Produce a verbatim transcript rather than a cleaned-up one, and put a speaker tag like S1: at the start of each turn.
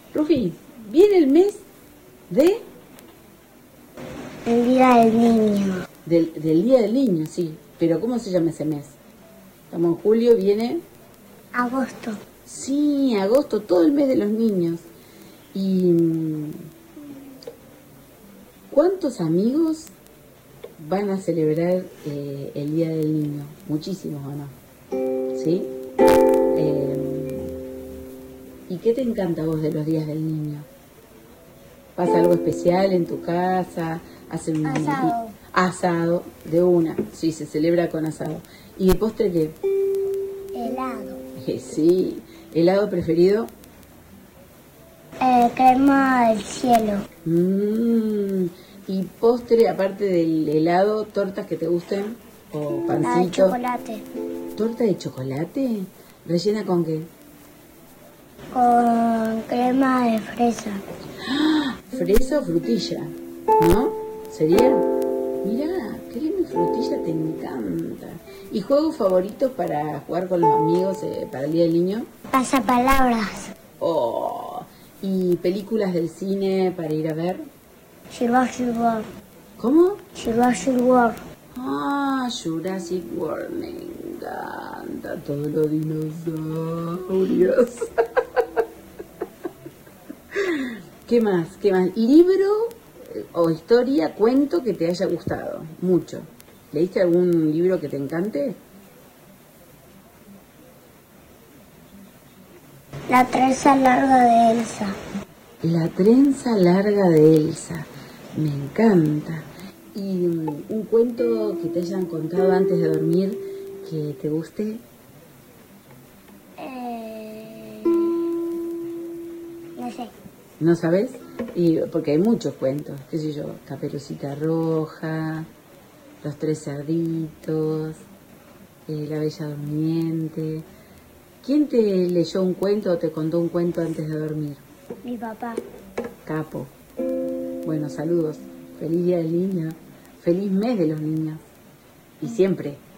S1: Rufi, viene el mes de...
S2: El Día del Niño.
S1: Del, del Día del Niño, sí. Pero ¿cómo se llama ese mes? Estamos en julio, viene...
S2: Agosto.
S1: Sí, agosto, todo el mes de los niños. ¿Y cuántos amigos van a celebrar eh, el Día del Niño? Muchísimos, ¿o no? ¿Sí? Eh, ¿Y qué te encanta a vos de los días del niño? ¿Pasa algo especial en tu casa? ¿Hacen un
S2: Asado.
S1: Asado, de una, sí, se celebra con asado. ¿Y de postre qué?
S2: Helado.
S1: Eh, sí, ¿helado preferido?
S2: Eh, crema del cielo.
S1: Mm, ¿y postre, aparte del helado, tortas que te gusten? ¿O
S2: La de
S1: pancito?
S2: chocolate.
S1: ¿Torta de chocolate? ¿Rellena con qué?
S2: Con crema de fresa.
S1: ¿Fresa o frutilla? ¿No? ¿Sería? Mirá, crema y frutilla te encanta. ¿Y juegos favoritos para jugar con los amigos eh, para el Día del Niño?
S2: Pasapalabras.
S1: Oh, ¿y películas del cine para ir a ver?
S2: Jurassic World.
S1: ¿Cómo?
S2: Jurassic World.
S1: Ah, Jurassic World, me encanta todos los dinosaurios. ¿Qué más? ¿Qué más? ¿Libro o historia, cuento que te haya gustado? Mucho. ¿Leíste algún libro que te encante?
S2: La trenza larga de Elsa.
S1: La trenza larga de Elsa. Me encanta. ¿Y um, un cuento que te hayan contado antes de dormir que te guste?
S2: Eh, no sé.
S1: ¿No sabes? Y, porque hay muchos cuentos, qué sé yo, Caperucita Roja, Los Tres Cerditos, eh, La Bella Durmiente. ¿Quién te leyó un cuento o te contó un cuento antes de dormir?
S2: Mi papá.
S1: Capo. Bueno, saludos. Feliz Día del Niño. Feliz mes de los niños. Y siempre.